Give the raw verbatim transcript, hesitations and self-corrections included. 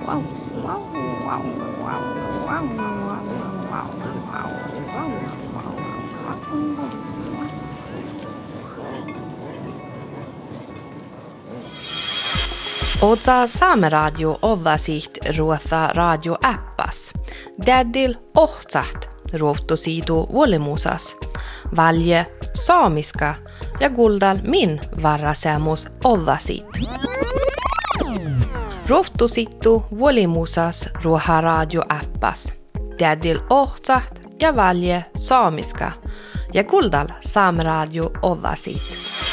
Osa Saameradio Ollasiht ruotha radioäppas. Tädil ohtsat ruotosiitu vuolimusas. Valje saamiska ja kuldal min varrasemus Ollasiit. Ruotosittu vuolimusas ruoha radioäppas. Tädil ohtsat ja valje saamiska ja kuldal Saameradio Ollasiit.